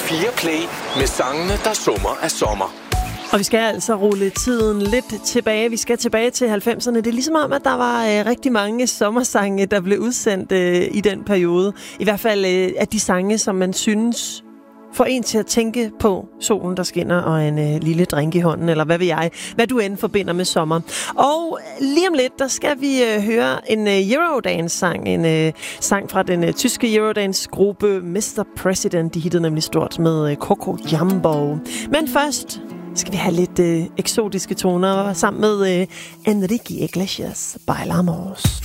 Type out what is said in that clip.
P4 Play med sangene, der summer af sommer. Og vi skal altså rulle tiden lidt tilbage. Vi skal tilbage til 90'erne. Det er ligesom om, at der var rigtig mange sommersange, der blev udsendt i den periode. I hvert fald af de sange, som man synes får en til at tænke på solen, der skinner, og en lille drink i hånden, eller hvad ved jeg, hvad du end forbinder med sommer. Og lige om lidt, der skal vi høre en Eurodance-sang, en sang fra den tyske Eurodance-gruppe Mr. President. De hittede nemlig stort med Coco Jumbo. Men først skal vi have lidt eksotiske toner sammen med Enrique Iglesias, Bailamos.